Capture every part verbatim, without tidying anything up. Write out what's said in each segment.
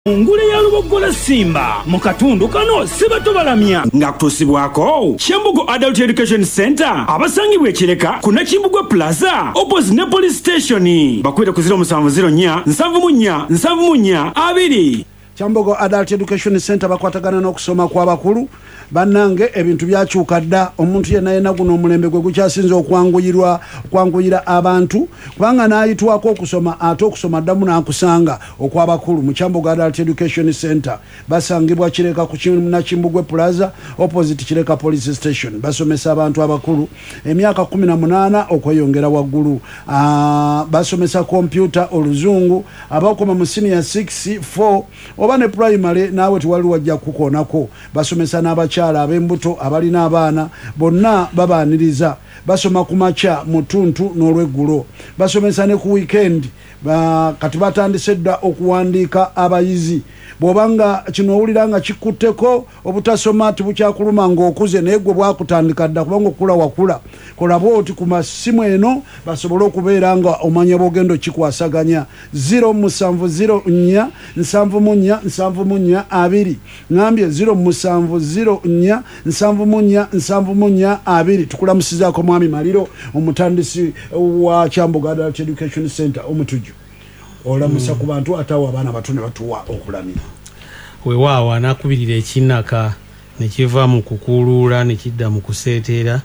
Ngule ya Lubogola Simba mukatundu kano sibatobalamya nga kutusibwako Kyambogo Adult Education Center abasangibwa ekireka kuna Kimbugwe Plaza opposite ne police station bakwira ku zero musanvu zero nnya nsanvu mu nnya nsanvu mu nnya abiri. Kyambogo Adult Education Center bakwatagana n'okusoma kw'abakulu bannange ebintu byakyuka dda omuntu yenna yenna guno omulembe gwe gukyasinza okwanguyirwa kwanguyira abantu kubanga n'ayitwako okusoma ate okusoma ddamu n'akusanga okw'abakulu mu Kyambogo Adult Education Center basangibwa Kireka ku Kimbugwe Plaza opposite Kireka Police Station basomesa abantu abakulu emyaka kumi na munaana okweyongera waggulu. Basomesa computer oluzungu abakoma mu senior six four oba ne primary naawe tiwali wajja kukonako basomesa n'abakyala ab'embuto abalina abaana bonna babaaniriza basoma ku makya mu tuntu n'olweggulo basomesa ne ku weekend ba, kati batandise dda okuwandiika abayizi bw'obanga kino owulira nga kikutteko obutasoma tibukyakuluma ng'okuze naye gwe bwakutandika dda kubanga okula wakula kola bw'oti ku masimu eno basobole okubeera nga omanya bw'ogendo kikwasaganya zero musanvu zero nnya nsanvu mu nnya nsanvu mu nnya abiri ngambye zero musanvu zero nnya nsanvu mu nnya nsanvu mu nnya abiri. Tukulamusizaako mwami Maliro omutandisi wa Kyambogo Adult Education Center omutuju olamusa mm. ku bantu atawa abaana batone batuwa okulamira weewaawo anakubirira ekinaka ne kiva mu kukuuluula ne kidda mu kuseeteera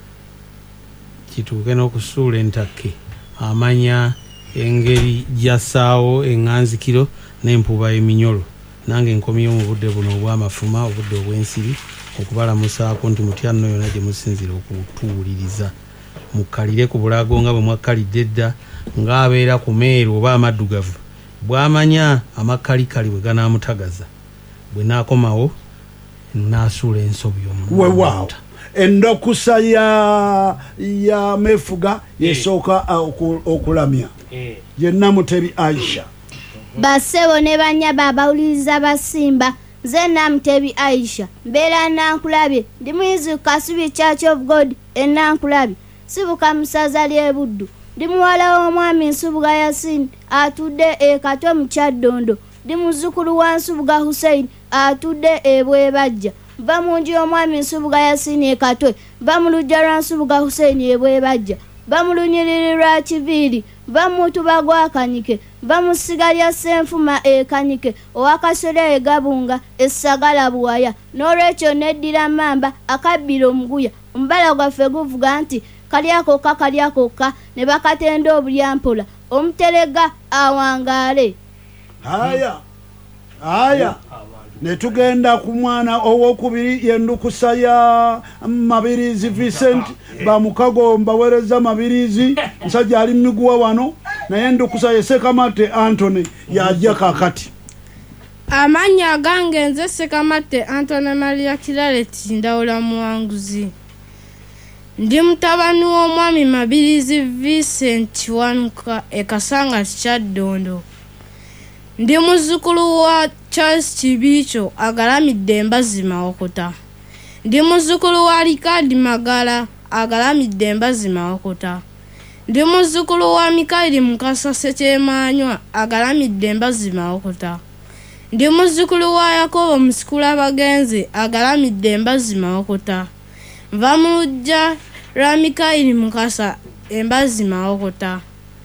kituuke n'okusuula entakke amanya engeri gy'assaawo eŋŋanzikiro n'empuba eminyolo nange nkomyewo mu budde buno obw'amafuma obudde obw'ensiri okubalamusaako nti mutya nno yonna gye musinzira okutuwuliriza mukalire ku bulago nga bwe mwakkalidde edda ng'abeera ku meero oba amaddugavu bw'amanya amakalikali bwe ganaamutagaza bwe naakomawo n'asuula ensobi y'omuntu. Endokusa ya ya mefuga yesooka okulamya yenna Mutebi Aisha basebo ne banyaba abawuliriza basimba nze Namutebi Aisha mbeera Nankulabye ndi muyizi Kasubi Church of God e Nankulabye sibuka musaza ly'Ebuddu ndi muwala w'omwami Nsubuga Yasin atudde e Katwe mu Kyaddondo ndi muzzukulu wa Nsubuga Hussein atudde e Bwebajja va mu nju y'omwami Nsubuga Yasin e Katwe va mu luggya lwa Nsubuga Hussein e Bwebajja va mu lunyiriri lwa Kiviiri va mu Mutuba gwa Kanyike va mu ssiga lya Ssenfuma e Kanyike owakasole e Gabunga essagala Buwaya n'olwekyo neddira Mamba akabbira omuguya omubala gwaffe guvuga nti kalyakoka kalyakoka ne bakatenda obulyampola omuterega awangaale. Aya aya netugenda ku mwana owokubiri yendukusa ya Mabirizi Vincent bamukago mbawereza Mabirizi nsajja ali miguwa wano naye endukusa ye Sekamate Anthony yajja kakati. Amanya gange nze Sekamate Anthony Maria Kiraleti ndawula muwanguzi ndi mutabani w'omwami Mabirizi Vincent Wanuka e Kasanga Kyaddondo ndi muzzukulu wa Charles Kibicho agalamidde Mbazima Okota ndi muzzukulu wa Rikadi Magala agalamidde Mbazima Okota ndi muzzukulu wa Mikaeli Mukasa Sekyemanywa agalamidde Mbazima Okota ndi muzzukulu wa Yakobo Musikula Bagenzi agalamidde Mbazima Okota nva mu luggya lwa Mikaeli Mukasa Embazima Okota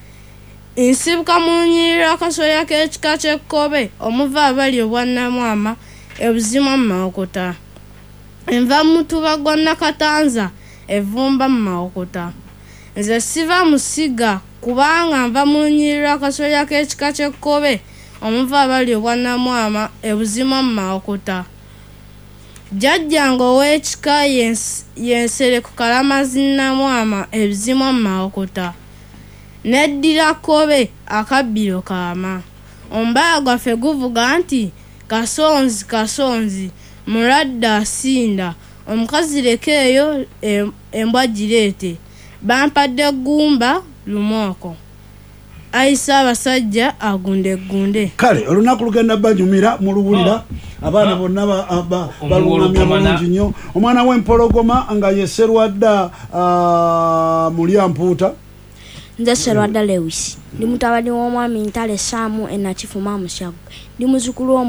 insibuka mu lunyiriri lw'akasolya k'ekika ky'ekkobe omuva abali obwannamwama ebuzima mu Mawokota enva mu Mutuba gwa Nakatanza evumba mu Mawokota. Nze siva musiga kubanga nva mu lunyiriri lw'akasolya k'ekika ky'ekkobe omuva abali obwannamwama ebuzima mu Mawokota. Jjajjange ow'ekika yensere ku Kalamazi Nnamwama ebuzima mu Mawokota neddira Kobe akabbiro kaama ombala gwaffe guvuga nti kasonzi kasonzi mulwadde asinda omukazi lekeeyo embwa gireete bampadde gumba lumwoko ayisa abasajja agunde gunde. Kale olunaku lugenda banyumira muluwulira abaana bonna balungamya bulungi nnyo omwana w'empologoma nga yeserwadda Mulyampuuta nze Serwadda Lewis ndi mutabani w'omwami Ntale Saamu Ennakifu Mamushago ndi muzukulu